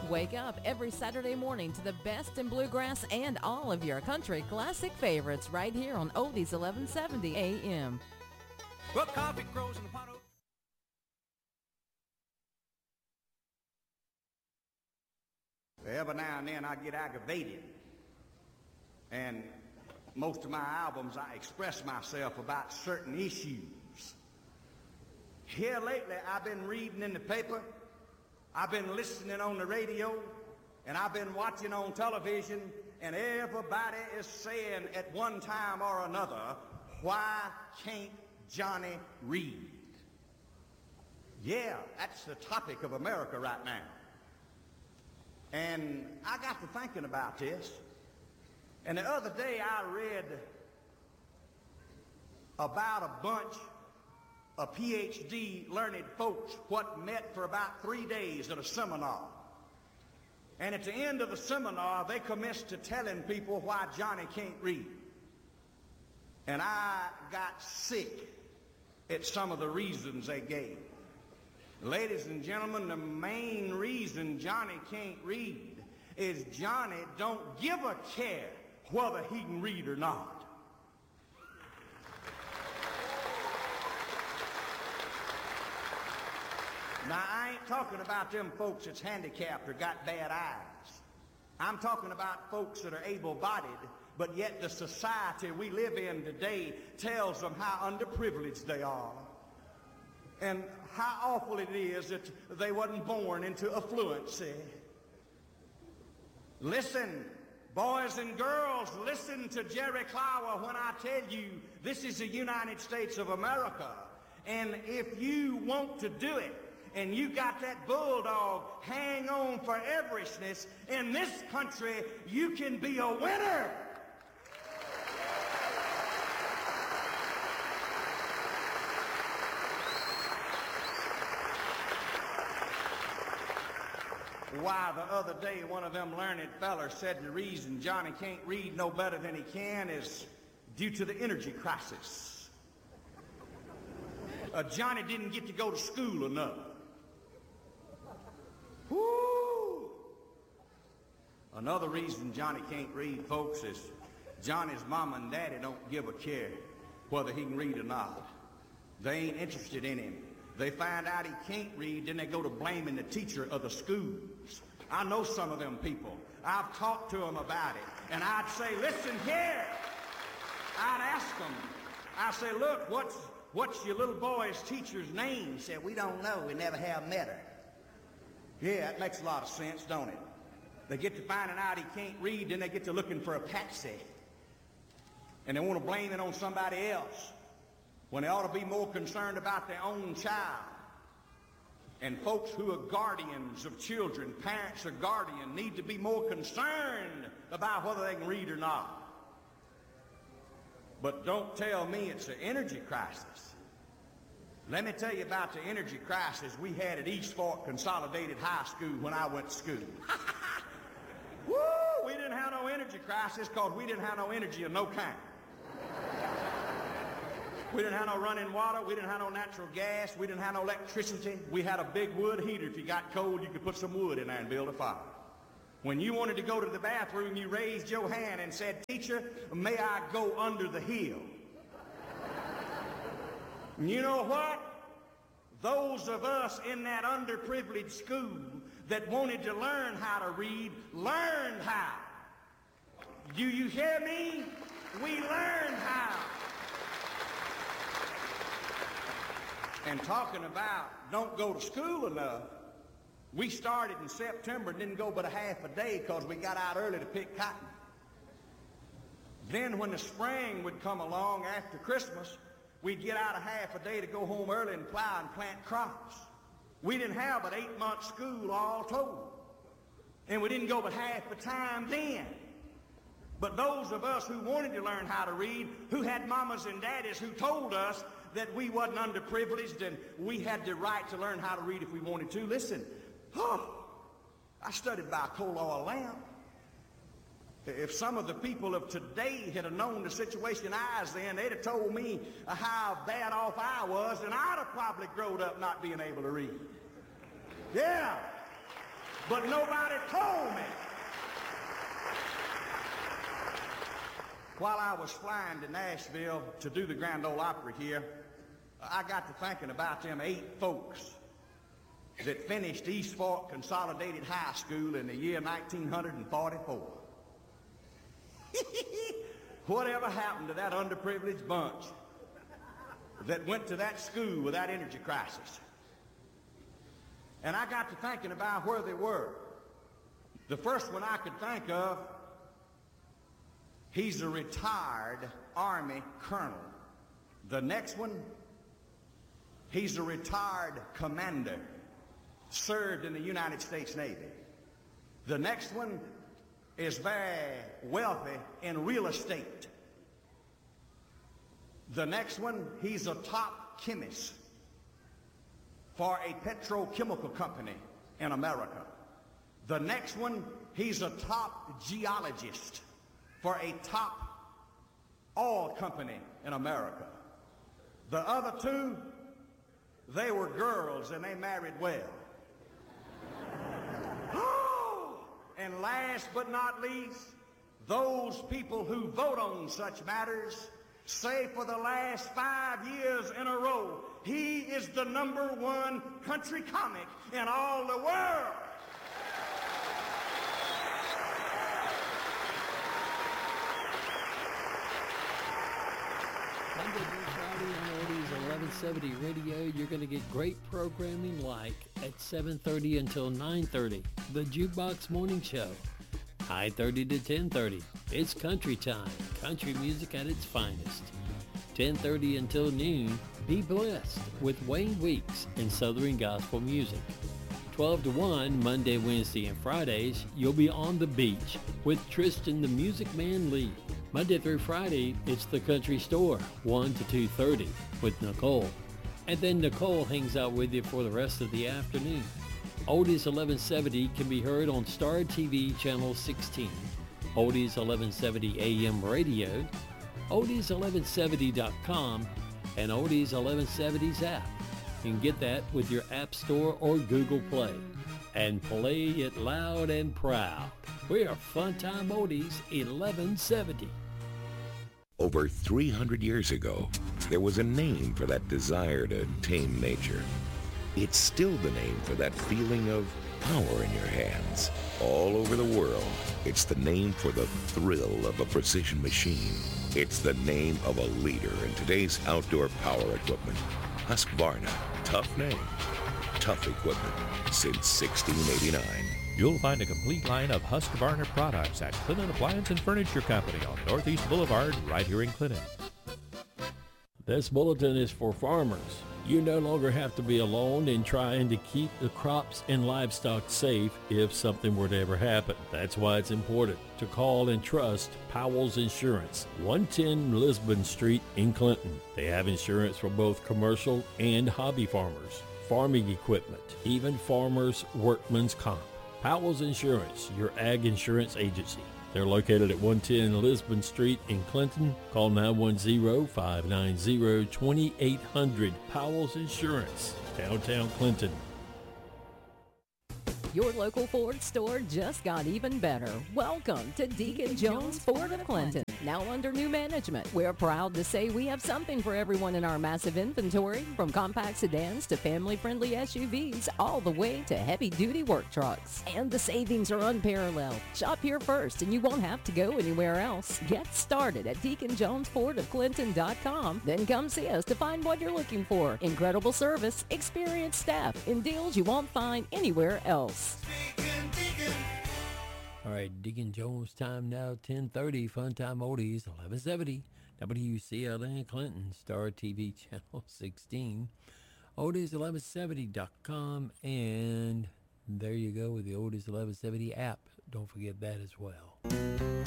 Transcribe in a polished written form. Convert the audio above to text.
Wake up every Saturday morning to the best in bluegrass and all of your country classic favorites right here on Oldies 1170 AM. Well, coffee grows in the pot. Every now and then I get aggravated, and most of my albums I express myself about certain issues. Here lately I've been reading in the paper, I've been listening on the radio, and I've been watching on television, and everybody is saying at one time or another, why can't Johnny read? Yeah, that's the topic of America right now. And I got to thinking about this, and the other day I read about a bunch of PhD learned folks what met for about 3 days at a seminar. And at the end of the seminar, they commenced to telling people why Johnny can't read. And I got sick at some of the reasons they gave. Ladies and gentlemen, the main reason Johnny can't read is Johnny don't give a care whether he can read or not. Now, I ain't talking about them folks that's handicapped or got bad eyes. I'm talking about folks that are able-bodied, but yet the society we live in today tells them how underprivileged they are and how awful it is that they wasn't born into affluency. Listen, boys and girls, listen to Jerry Clower when I tell you this is the United States of America. And if you want to do it, and you got that bulldog hang on for everishness, in this country, you can be a winner. Why, the other day, one of them learned fellers said the reason Johnny can't read no better than he can is due to the energy crisis. Johnny didn't get to go to school enough. Woo! Another reason Johnny can't read, folks, is Johnny's mama and daddy don't give a care whether he can read or not. They ain't interested in him. They find out he can't read, then they go to blaming the teacher of the schools. I know some of them people. I've talked to them about it, and I'd say, listen here. I'd ask them. I say, look, what's your little boy's teacher's name? He said, we don't know. We never have met her. Yeah, that makes a lot of sense, don't it? They get to finding out he can't read, then they get to looking for a patsy. And they want to blame it on somebody else when they ought to be more concerned about their own child. And folks who are guardians of children, parents or guardians, need to be more concerned about whether they can read or not. But don't tell me it's an energy crisis. Let me tell you about the energy crisis we had at East Fork Consolidated High School when I went to school. Woo! We didn't have no energy crisis because we didn't have no energy of no kind. We didn't have no running water. We didn't have no natural gas. We didn't have no electricity. We had a big wood heater. If you got cold, you could put some wood in there and build a fire. When you wanted to go to the bathroom, you raised your hand and said, teacher, may I go under the hill? And you know what? Those of us in that underprivileged school that wanted to learn how to read, learned how. Do you hear me? We learned how. And talking about don't go to school enough, we started in September and didn't go but a half a day because we got out early to pick cotton. Then when the spring would come along after Christmas, we'd get out a half a day to go home early and plow and plant crops. We didn't have but 8 months school all told. And we didn't go but half the time then. But those of us who wanted to learn how to read, who had mamas and daddies who told us that we wasn't underprivileged and we had the right to learn how to read if we wanted to, listen, I studied by a coal oil lamp. If some of the people of today had known the situation I was in, they'd have told me how bad off I was, and I'd have probably grown up not being able to read. Yeah. but nobody told me. While I was flying to Nashville to do the Grand Ole Opry here, I got to thinking about them 8 folks that finished East Fork Consolidated High School in the year 1944. Whatever happened to that underprivileged bunch that went to that school with that energy crisis? And I got to thinking about where they were. The first one I could think of, he's a retired Army colonel. The next one, he's a retired commander, served in the United States Navy. The next one is very wealthy in real estate. The next one, he's a top chemist for a petrochemical company in America. The next one, he's a top geologist for a top oil company in America. The other 2, they were girls and they married well. And last but not least, those people who vote on such matters say for the last 5 years in a row, he is the #1 country comic in all the world. Monday through Friday on Oldies 1170 Radio, you're going to get great programming like at 7:30 until 9:30, the Jukebox Morning Show. 9:30 to 10:30, it's country time, country music at its finest. 10:30 until noon, Be Blessed with Wayne Weeks and Southern Gospel Music. 12 to 1, Monday, Wednesday, and Fridays, you'll be on the beach with Tristan the Music Man Lee. Monday through Friday, it's the Country Store, 1 to 2:30 with Nicole. And then Nicole hangs out with you for the rest of the afternoon. Oldies 1170 can be heard on Star TV Channel 16, Oldies 1170 AM Radio, Oldies1170.com, and Oldies 1170's app. You can get that with your App Store or Google Play. And play it loud and proud. We are Funtime Oldies 1170. Over 300 years ago, there was a name for that desire to tame nature. It's still the name for that feeling of power in your hands. All over the world, it's the name for the thrill of a precision machine. It's the name of a leader in today's outdoor power equipment. Husqvarna. Tough name, tough equipment since 1689. You'll find a complete line of Husqvarna products at Clinton Appliance and Furniture Company on Northeast Boulevard, right here in Clinton. This bulletin is for farmers. You no longer have to be alone in trying to keep the crops and livestock safe if something were to ever happen. That's why it's important to call and trust Powell's Insurance, 110 Lisbon Street in Clinton. They have insurance for both commercial and hobby farmers, farming equipment, even farmers' workman's comp. Powell's Insurance, your ag insurance agency. They're located at 110 Lisbon Street in Clinton. Call 910-590-2800. Powell's Insurance, downtown Clinton. Your local Ford store just got even better. Welcome to Deacon Jones Ford of Clinton. Now under new management, we're proud to say we have something for everyone in our massive inventory, from compact sedans to family-friendly SUVs, all the way to heavy-duty work trucks. And the savings are unparalleled. Shop here first and you won't have to go anywhere else. Get started at DeaconJonesFordofClinton.com. Then come see us to find what you're looking for. Incredible service, experienced staff, and deals you won't find anywhere else. All right, Deacon Jones time now, 10:30, Funtime Oldies, 1170, WCLN Clinton, Star TV Channel 16, Oldies1170.com, and there you go with the Oldies 1170 app. Don't forget that as well.